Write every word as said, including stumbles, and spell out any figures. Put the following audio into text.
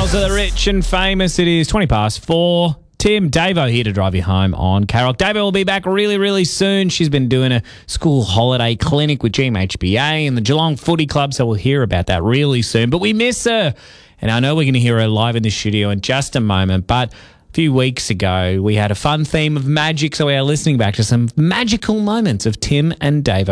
Lifestyles of the rich and famous. It is twenty past four. Tim, Davo here to drive you home on K-Rock. Davo will be back really, really soon. She's been doing a school holiday clinic with G M H B A and the Geelong Footy Club, so we'll hear about that really soon. But we miss her, and I know we're going to hear her live in the studio in just a moment, but a few weeks ago we had a fun theme of magic, so we are listening back to some magical moments of Tim and Davo.